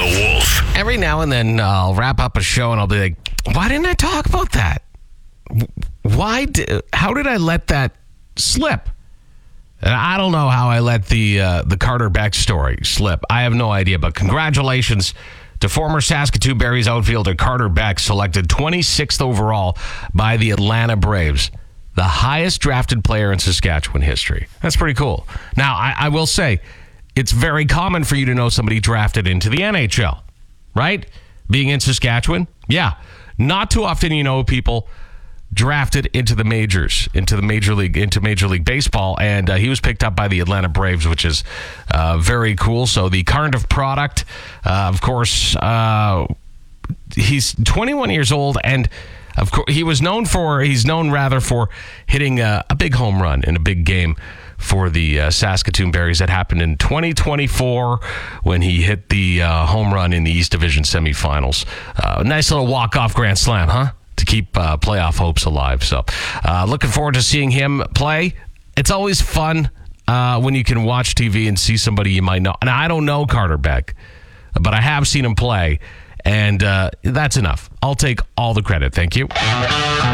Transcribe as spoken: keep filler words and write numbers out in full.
Wolf. Every now and then I'll wrap up a show and I'll be like, why didn't I talk about that? Why did, how did I let that slip? And I don't know how I let the uh, the Carter Beck story slip. I have no idea, but congratulations to former Saskatoon Berries outfielder Carter Beck, selected twenty-sixth overall by the Atlanta Braves, the highest drafted player in Saskatchewan history. That's pretty cool. Now, I, I will say, it's very common for you to know somebody drafted into the N H L, right? Being in Saskatchewan, yeah. Not too often you know people drafted into the majors, into the major league, into Major League Baseball, and uh, he was picked up by the Atlanta Braves, which is uh, very cool. So the Cardiff product, uh, of course, uh, he's twenty-one years old, and of course he was known for, he's known rather for hitting a, a big home run in a big game for the uh, Saskatoon Berries that happened in twenty twenty-four when he hit the uh, home run in the East Division semifinals. Uh, nice little walk-off grand slam, huh? To keep uh, playoff hopes alive. So uh, looking forward to seeing him play. It's always fun uh, when you can watch T V and see somebody you might know. And I don't know Carter Beck, but I have seen him play. And uh, that's enough. I'll take all the credit. Thank you.